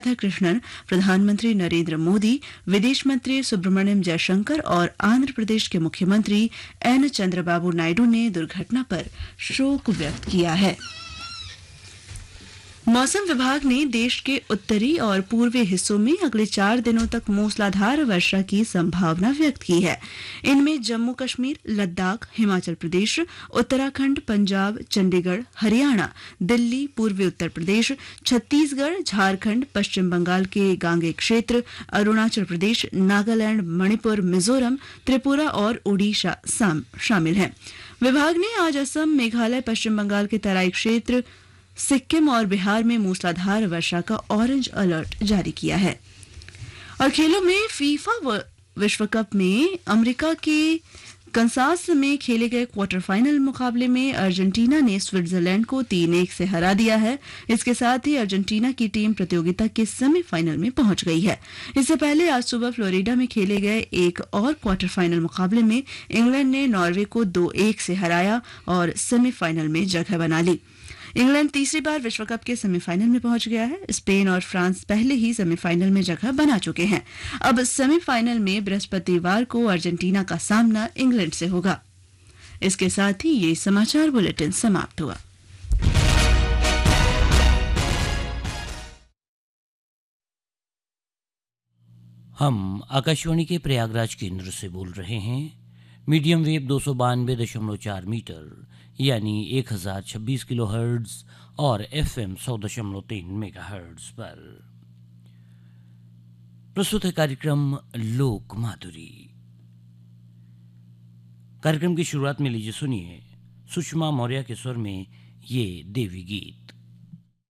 राधाकृष्णन, प्रधानमंत्री नरेंद्र मोदी, विदेश मंत्री सुब्रमण्यम जयशंकर और आंध्र प्रदेश के मुख्यमंत्री एन चंद्रबाबू नायडू ने दुर्घटना पर शोक व्यक्त किया है। मौसम विभाग ने देश के उत्तरी और पूर्वी हिस्सों में अगले 4 दिनों तक मूसलाधार वर्षा की संभावना व्यक्त की है। इनमें जम्मू कश्मीर, लद्दाख, हिमाचल प्रदेश, उत्तराखंड, पंजाब, चंडीगढ़, हरियाणा, दिल्ली, पूर्वी उत्तर प्रदेश, छत्तीसगढ़, झारखंड, पश्चिम बंगाल के गांगे क्षेत्र, अरुणाचल प्रदेश, नागालैंड, मणिपुर, मिजोरम, त्रिपुरा और ओडिशा शामिल हैं। विभाग ने आज असम, मेघालय, पश्चिम बंगाल के तराई क्षेत्र, सिक्किम और बिहार में मूसलाधार वर्षा का ऑरेंज अलर्ट जारी किया है। और खेलों में फीफा विश्व कप में अमेरिका के कंसास में खेले गए क्वार्टर फाइनल मुकाबले में अर्जेंटीना ने स्विट्जरलैंड को 3-1 से हरा दिया है। इसके साथ ही अर्जेंटीना की टीम प्रतियोगिता के सेमीफाइनल में पहुंच गई है। इससे पहले आज सुबह फ्लोरिडा में खेले गए एक और क्वार्टर फाइनल मुकाबले में इंग्लैंड ने नॉर्वे को 2-1 से हराया और सेमीफाइनल में जगह बना ली। इंग्लैंड तीसरी बार विश्व कप के सेमीफाइनल में पहुंच गया है। स्पेन और फ्रांस पहले ही सेमीफाइनल में जगह बना चुके हैं। अब सेमीफाइनल में बृहस्पतिवार को अर्जेंटीना का सामना इंग्लैंड से होगा। इसके साथ ही ये समाचार बुलेटिन समाप्त हुआ। हम आकाशवाणी के प्रयागराज केंद्र से बोल रहे हैं। मीडियम वेव 292.4 मीटर यानी 1026 किलोहर्ट्ज और FM 100.3 मेगाहर्ट्ज पर प्रस्तुत है कार्यक्रम लोक माधुरी। कार्यक्रम की शुरुआत में लीजिए सुनिए सुषमा मौर्य के स्वर में ये देवी गीत।